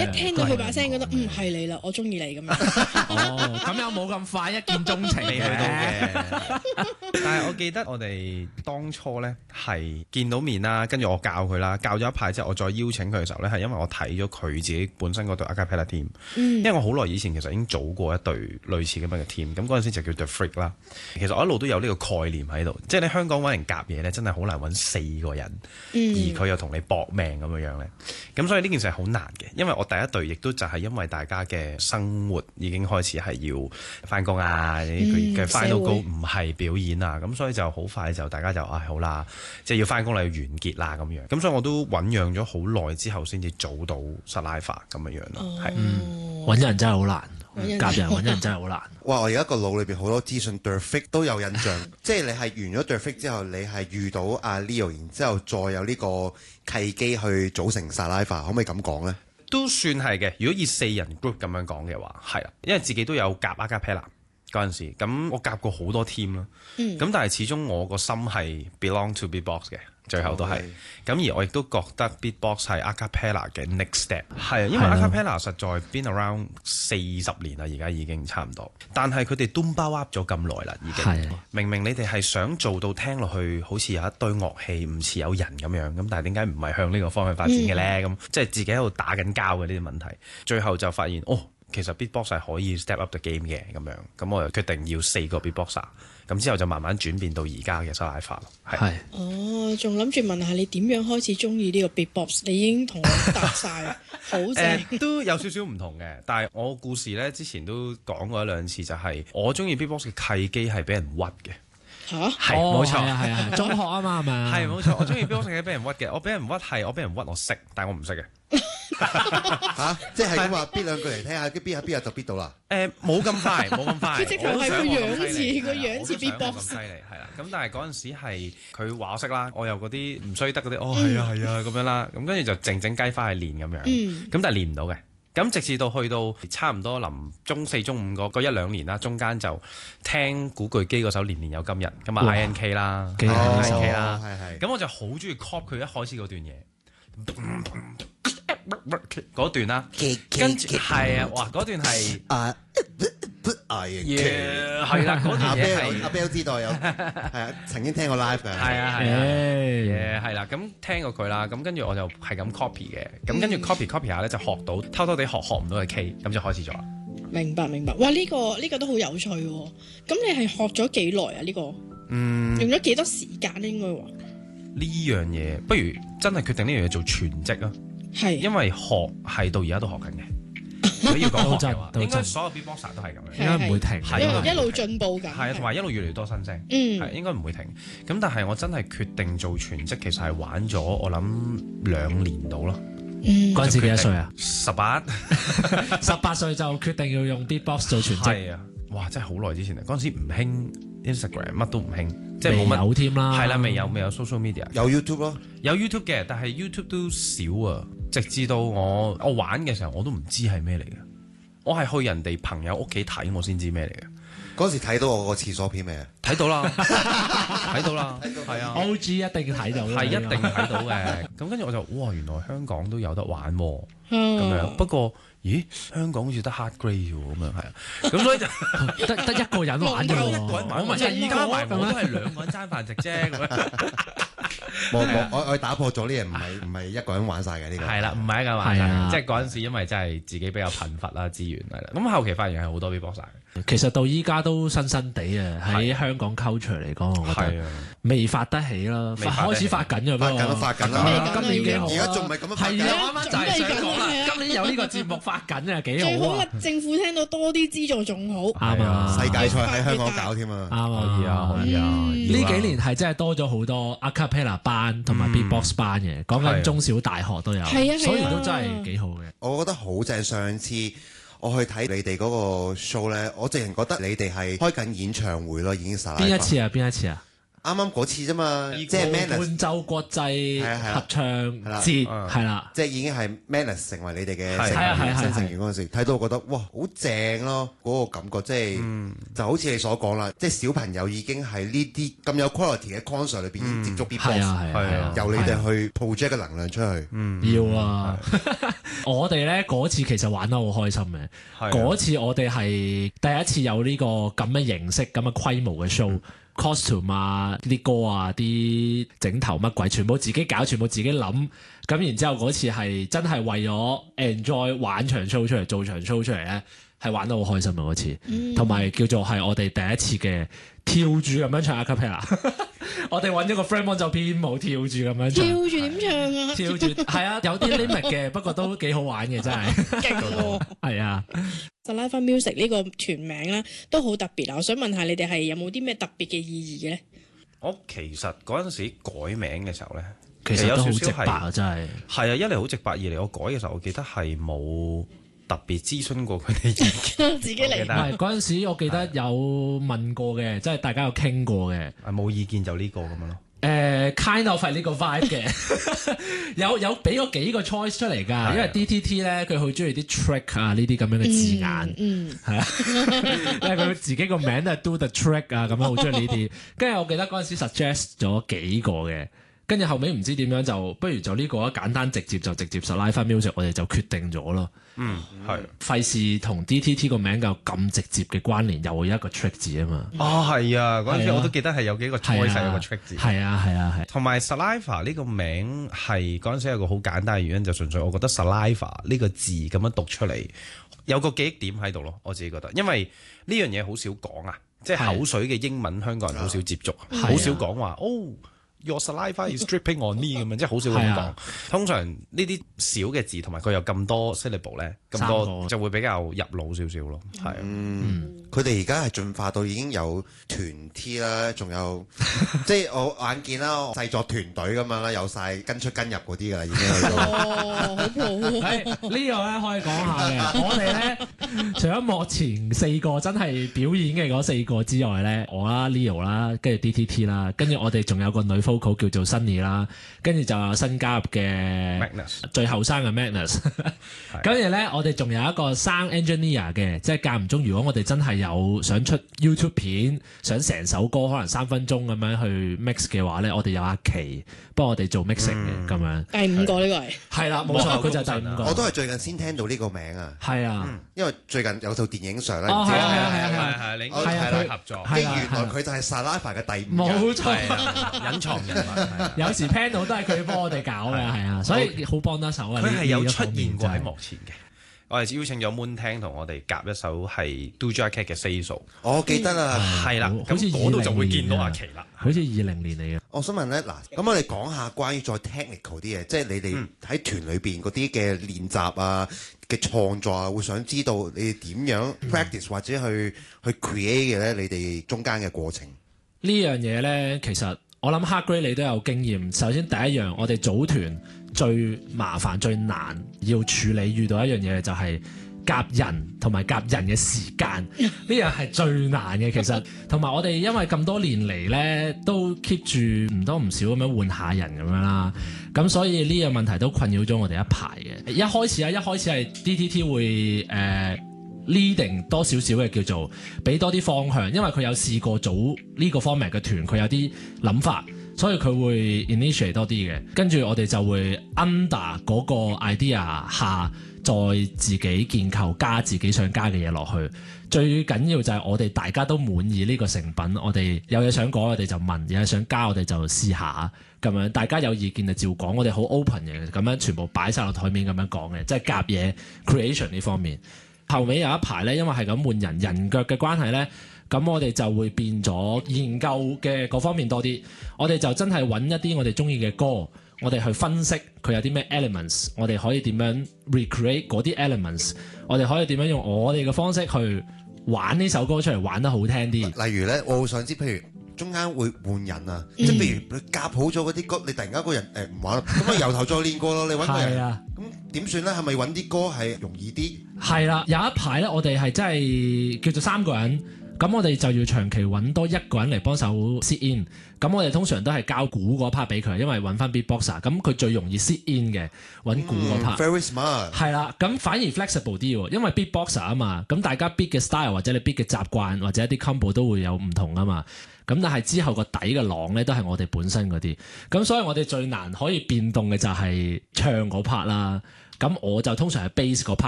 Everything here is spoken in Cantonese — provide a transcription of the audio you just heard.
一聽到佢把聲，覺得係你啦，我中意你咁樣。 哦，咁又冇咁快一見鍾情未去到嘅。但係我記得我哋當初咧係見到面啦，跟住我教佢啦，教咗一排之後，我再邀請佢嘅時候咧，係因為我睇咗佢自己本身嗰隊 Acapella team，因為我好耐以前其實已經組過一隊類似咁樣嘅 team，咁嗰陣時就叫 The Freak 啦。其實我一路都有呢個概念喺度，即係你香港揾人夾嘢咧，真係好難揾4個人，而佢又同你搏命咁樣咧。咁所以呢件事係好難嘅，因為我第一隊亦都就係因為大家嘅生活已經開始係要翻工啊，佢嘅 final goal 唔係表演啊，咁所以就好快就大家就好啦，即係要翻工啦，要完結啦咁樣。咁所以我都醖釀咗好耐之後先至組到 Saliva 咁樣咯，係。 揾人真係好難，夾人揾人真係好難。 哇！我而家個腦裏邊好多資訊 The Freak 都有印象，即係你係完咗 The Freak 之後，你係遇到阿 Leo， 然之後再有呢個契機去組成 Saliva， 可唔可以咁講呢？ 都算係嘅。如果以4人 group 咁樣講嘅話，係啦，因為自己都有夾 Acapella 嗰陣時，咁我夾過好多 team 啦。咁但係始終我個心係 belong to beatbox 嘅，最後都係。咁而我亦都覺得 beatbox 係 Acapella 嘅 next step。係啊，因為 Acapella 實在 been around 40年啦，而家已經差唔多。但係佢哋都包噏咗咁耐啦，已經。明明你哋係想做到聽落去好似有一堆樂器，唔似有人咁樣，咁但係點解唔係向呢個方向發展嘅咧？咁即係自己喺度打緊交嘅呢啲問題，最後就發現其實 beatbox 係可以 step up the game 嘅咁樣，咁我就決定要4個 beatboxer，咁之後就慢慢轉變到而家嘅 Saliva 咯。係。 仲諗住問下你點樣開始中意呢個 beatbox？ 你已經同我答晒，好正。 都有少少唔同嘅，但係我故事咧之前都講過1-2次，就係我中意 beatbox 嘅契機係俾人屈嘅。係冇錯， 係中學啊嘛，係咪？ 係冇錯，我中意 beatbox 係俾人屈嘅。我俾人屈係我俾人屈，我識，但係我唔識嘅。 即係咁話，beat 兩句嚟聽下，beat 下 beat 下就 beat 到啦。 冇咁快，冇咁快。 佢直頭係個樣似 beatbox 咁犀利，係啦。咁但係嗰陣時係佢話我識啦，我又嗰啲唔衰得嗰啲，係啊咁樣啦。咁跟住就靜靜雞翻去練咁樣。咁但係練唔到嘅。咁直至到去到差唔多臨中4、中5嗰1-2年啦，中間就聽古巨基嗰首《年年有今日》，咁啊 INK 啦，INK 啦，咁我就好中意 copy 佢一開始嗰段嘢。嗰段啦，跟住係啊，哇！嗰段係係啦，嗰段嘢係阿 Bell 知道有曾經聽過 live 嘅， 係啦，咁聽過佢啦，咁跟住我就係咁 copy 嘅，咁跟住 copy 下咧就學到，偷偷地學唔到嘅 K， 咁就開始咗啦。 明白，哇！呢個都好有趣喎。咁你係學咗幾耐啊？呢個用咗幾多時間咧？應該話呢樣嘢，不如真係決定呢樣嘢做全職啊！ 係， 因為學係到而家都學緊嘅。如果要講學嘅話，應該所有 beatboxer 都係咁樣， 應該唔會停， 一路進步緊。 係啊，同埋一路越嚟越多新聲，係應該唔會停。咁但係我真係決定做全職，其實係玩咗我諗2年到咯。 嗰陣時幾多歲啊？18歲就決定要用 beatbox 做全職。 係啊，哇！真係好耐之前啊，嗰陣時唔興 Instagram， 乜都唔興，即係冇乜有添啦。 係啦，未有 social media， 有 YouTube 咯， 有 YouTube 嘅，但係 YouTube 都少啊。直至到我玩嘅時候，我都唔知係咩嚟嘅。我係去人哋朋友屋企睇，我先知咩嚟嘅。 嗰時睇到我個廁所片未啊？ 睇到啦，睇到啦，係啊 ，OG 一定睇到， 係一定睇到嘅。咁跟住我就哇，原來香港都有得玩喎，咁樣。不過咦，香港好似得 hard grade 喎，咁樣係啊。咁所以就得一個人玩啫喎， 我咪即係加埋我都係2個人爭飯食啫。咁樣我打破咗呢嘢，唔係一個人玩晒嘅呢個。 係啦，唔係一個人玩晒，即係嗰陣時因為真係自己比較貧乏啦，資源係啦。咁後期發現係好多 beatboxer。 其實到依家都新新地啊，喺香港 culture 嚟講，我覺得未發得起啦，開始發緊嘅， 發緊啦， 今年幾好啊！ 而家仲唔係咁樣發緊？ 係啊，啱啱就係想講啦，今年有呢個節目發緊啊，幾好啊！ 最好啊，政府聽到多啲資助仲好。 啱啊！ 世界賽喺香港搞添啊！ 啱啊！ 可以啊，可以啊！ 呢幾年係真係多咗好多 acapella 班同埋 beatbox 班嘅，講緊中小大學都有，所以都真係幾好嘅。 我覺得好正，上次我去睇你哋嗰個 show 咧，我直情覺得你哋係開緊演唱會咯，已經實。 邊一次啊？ 啱嗰次啫嘛，即係 Madness 伴奏國際合唱節係啦， 即係已經係 Madness 成為你哋嘅新成員嗰陣時，睇到我覺得哇好正咯，嗰個感覺即係就好似你所講啦，即係小朋友已經喺呢啲咁有 quality 嘅 concert 裏邊已經接觸 beatbox，由你哋去 project 嘅能量出去。 要啊！我哋咧嗰次其實玩得好開心嘅，嗰次我哋係第一次有呢個咁嘅形式、咁嘅規模嘅 show。costume 啊，啲歌啊，啲整頭乜鬼，全部自己搞，全部自己諗。咁然之後嗰次係真係為咗 enjoy 玩場 show 出嚟，做場 show 出嚟咧，係玩得好開心啊嗰次。同埋叫做係我哋第一次嘅跳住咁樣唱 acapella。我哋揾咗個 friend 幫就編舞跳住咁樣唱。 跳住點唱啊？ 跳住係啊，有啲 limit 嘅，不過都幾好玩嘅，真係。 勁喎！ 係啊。 Saliva Music 呢個團名咧都好特別啊！我想問下你哋係有冇啲咩特別嘅意義嘅咧？ 我其實嗰陣時改名嘅時候咧， 其實都好直白啊！真係係啊，一嚟好直白，二嚟我改嘅時候，我記得係冇特別諮詢過佢哋意見， 自己嚟。 唔係嗰陣時，我記得有問過嘅，即係大家有傾過嘅。 冇意見就呢個咁樣咯。 kind of 係呢個 vibe 嘅，有俾過幾個 choice 出嚟㗎，因為 DTT 咧佢好中意啲 trick 啊呢啲咁樣嘅字眼，係啊，因為佢自己個名都係 do the trick 啊咁樣，好中意呢啲。跟住我記得嗰陣時 suggest 咗幾個嘅，跟住後尾唔知點樣就不如就呢個簡單直接就直接 Saliva Music， 我哋就決定咗咯。係費事同 DTT 個名有咁直接嘅關聯，又會有一個 trick 字啊嘛。 係啊，嗰陣時我都記得係有幾個 choice 有個 trick 字。係啊。 同埋 Saliva 呢個名係嗰陣時有個好簡單嘅原因，就純粹我覺得 Saliva 呢個字咁樣讀出嚟有個記憶點喺度咯。我自己覺得，因為呢樣嘢好少講啊，即係口水嘅英文香港人好少接觸，好少講話Your saliva is dripping on me 咁樣，即係好少咁講。通常呢啲小嘅字同埋佢有咁多 syllable 咧，咁多就會比較入腦少少咯。係佢哋而家係進化到已經有團 T 啦，仲有即係我眼見啦，製作團隊咁樣啦，有晒跟出跟入嗰啲㗎啦，已經去到。 好呢個咧可以講下嘅，我哋咧除咗幕前4個真係表演嘅嗰4個之外咧，我啦 Leo 啦，跟住 DTT 啦，跟住我哋仲有個女vocal 叫做 Sunny 啦，跟住就有新加入嘅 Magnus， 最後生嘅 Magnus， 跟住咧我哋仲有一個 sound engineer 嘅，即係間唔中如果我哋真係有想出 YouTube 片，想成首歌可能3分鐘咁樣去 mix 嘅話咧，我哋有阿琪幫我哋做 mixing 嘅咁樣。 第5個呢個係啦，冇錯，佢就係第5個。 我都係最近先聽到呢個名啊。 係啊， 因為最近有套電影上咧， 係你係啦合作， 原來佢就係 Saliva 嘅第5個。 冇錯， 隱藏人物。 有時 panel 都係佢幫我哋搞嘅，係啊，所以好幫得手啊。 佢係有出現過喺幕前嘅。我哋邀請咗 Moon 聽同我哋夾一首係 Doja Cat 嘅 Say So。我記得啦，係啦，咁嗰度就會見到阿琪啦。 好似20年嚟嘅。 我想問咧，嗱，咁我哋講下關於再 technical 啲嘢，即係你哋喺團裏邊嗰啲嘅練習啊、嘅創作啊，會想知道你哋點樣 practice 或者去 create 嘅咧？你哋中間嘅過程呢樣嘢咧，其實我諗 Heartgrade 你都有經驗。首先第一樣，我哋組團最麻煩、最難要處理遇到一樣嘢就係夾人同埋夾人嘅時間，呢樣係最難嘅。其實同埋我哋因為咁多年嚟咧，都 keep 住唔多唔少咁樣換下人咁樣啦，咁所以呢個問題都困擾咗我哋一排嘅。一開始係 DTT 會leading 多少少嘅，叫做俾多啲方向，因為佢有試過組呢個 format 嘅團，佢有啲諗法，所以佢會 initiate 多啲嘅。跟住我哋就會 under 嗰個 idea 下，再自己建構加自己想加嘅嘢落去。最緊要就係我哋大家都滿意呢個成品，我哋有嘢想講我哋就問，有嘢想加我哋就試下咁樣。大家有意見就照講，我哋好 open 嘅，咁樣全部擺晒落台面咁樣講嘅，即係夾嘢 creation 呢方面。後尾有一排咧，因為係咁換人腳嘅關係咧，咁我哋就會變咗研究嘅嗰方面多啲。我哋就真係揾一啲我哋中意嘅歌，我哋去分析佢有啲咩 elements， 我哋可以點樣 recreate 嗰啲 elements， 我哋可以點樣用我哋嘅方式去玩呢首歌出嚟，玩得好聽啲。 例如咧，我好想知，譬如中間會換人啊，即係譬如你夾好咗嗰啲歌，你突然間個人唔玩，咁啊由頭再練過咯。你揾個人，咁點算咧？係咪揾啲歌係容易啲？ 係啦，有一排咧，我哋係真係叫做3個人咁我哋就要長期揾多一個人嚟幫手 sit in。咁我哋通常都係交鼓嗰 part 俾佢，因為揾翻 beatboxer，咁佢最容易 sit in 嘅揾鼓嗰 part。 Very smart。 係啦，咁反而 flexible 啲喎，因為 beatboxer 啊嘛，咁大家 beat 嘅 style 或者你 beat 嘅習慣或者一啲 combo 都會有唔同啊嘛。咁但係之後個底嘅廊咧都係我哋本身嗰啲，咁所以我哋最難可以變動嘅就係唱嗰 part 啦。咁我就通常係 bass 嗰 part。